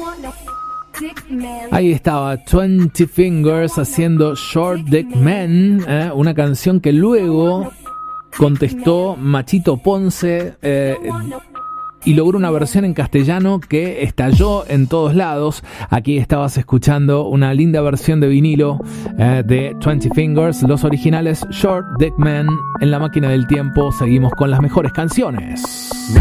Ahí estaba 20 Fingers haciendo Short Dick Man, una canción que luego contestó Machito Ponce y logró una versión en castellano que estalló en todos lados. Aquí estabas escuchando una linda versión de vinilo de 20 Fingers, los originales Short Dick Man. En la máquina del tiempo seguimos con las mejores canciones.